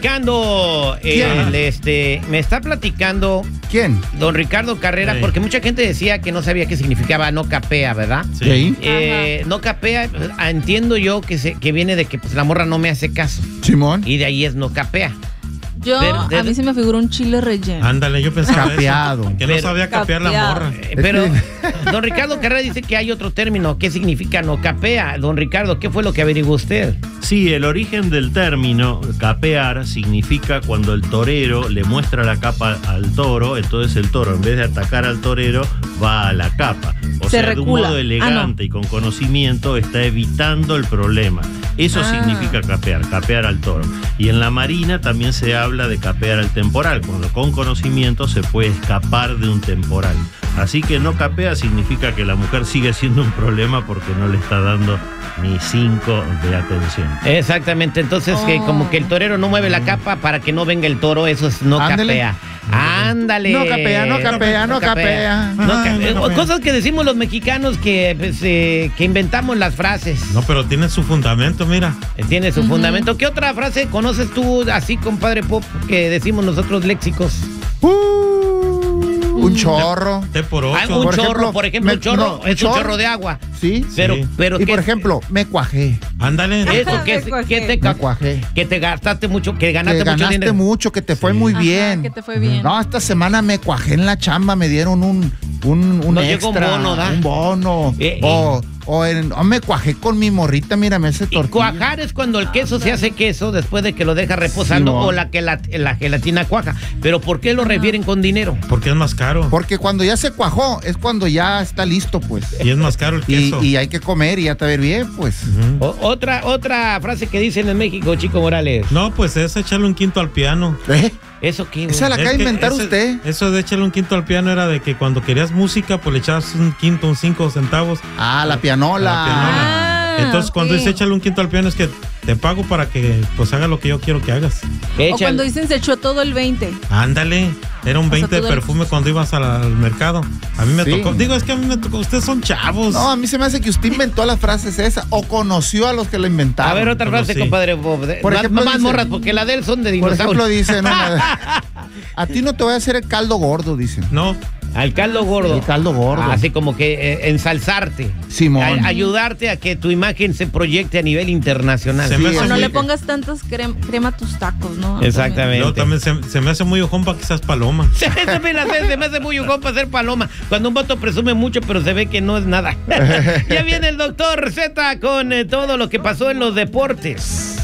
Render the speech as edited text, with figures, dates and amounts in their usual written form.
platicando, me está platicando. ¿Quién? Don Ricardo Carrera, porque mucha gente decía que no sabía qué significaba no capea, ¿verdad? Sí. No capea, entiendo yo que viene de que pues, la morra no me hace caso. Simón. Y de ahí es no capea. A mí se me figuró un chile relleno. Ándale, yo pensaba capeado. eso, que no sabía capear la morra. Pero don Ricardo Carrera dice que hay otro término. ¿Qué significa no capea? Don Ricardo, ¿qué fue lo que averiguó usted? Sí, el origen del término capear significa cuando el torero le muestra la capa al toro, entonces el toro en vez de atacar al torero va a la capa. O sea, de un modo elegante y con conocimiento está evitando el problema. Eso significa capear al toro. Y en la marina también se habla de capear al temporal, cuando con conocimiento se puede escapar de un temporal. Así que no capea significa que la mujer sigue siendo un problema porque no le está dando ni 5 de atención. Exactamente, entonces que como que el torero no mueve la capa para que no venga el toro, eso es no capea. Ándale. No capea. Cosas que decimos los mexicanos que inventamos las frases. No, pero tiene su fundamento, mira. Tiene su fundamento. ¿Qué otra frase conoces tú así, compadre Pop, que decimos nosotros léxicos? Un chorro. Por 8. Un chorro, por ejemplo, un chorro es un chorro de agua. Sí. Pero y por ejemplo, me cuajé. Ándale. Eso, que me cuajé. Que te gastaste mucho, que ganaste mucho dinero. Mucho, que te fue muy bien. Que te fue bien. No, esta semana me cuajé en la chamba, me dieron un extra. Llegó un bono, ¿da? Un bono. Me cuajé con mi morrita, mírame ese tortilla. Y cuajar es cuando el queso se hace queso después de que lo deja reposando o la gelatina cuaja. Pero ¿por qué lo refieren con dinero? Porque es más caro. Porque cuando ya se cuajó es cuando ya está listo, pues. Y es más caro el queso. Y hay que comer y ya te ver bien, pues. Otra frase que dicen en México, Chico Morales. No, pues es echarle un quinto al piano. ¿Eso qué? Esa la acaba de inventar usted. Eso de echarle un quinto al piano era de que cuando querías música, pues le echabas un quinto, un 5 centavos. La pianola. Entonces, cuando dice échale un quinto al piano, es que te pago para que pues haga lo que yo quiero que hagas. O cuando dicen se echó todo el 20. Ándale, era un 20 de perfume cuando ibas al mercado. A mí me tocó. Digo, es que a mí me tocó. Ustedes son chavos. No, a mí se me hace que usted inventó las frases esas o conoció a los que la inventaron. A ver, otra frase, compadre Bob. Por ejemplo, más morras, porque la de él son de dinosaurios. Por ejemplo, dice, a ti no te voy a hacer el caldo gordo, dicen. No. Al caldo gordo. El caldo gordo. Así como que ensalzarte. Simón. Ayudarte a que tu imagen se proyecte a nivel internacional. O no le pongas tantas crema a tus tacos, ¿no? Exactamente. Yo también se me hace muy ojón para que seas paloma. Se me hace muy ojón para ser paloma. Cuando un vato presume mucho, pero se ve que no es nada. Ya viene el doctor Z con todo lo que pasó en los deportes.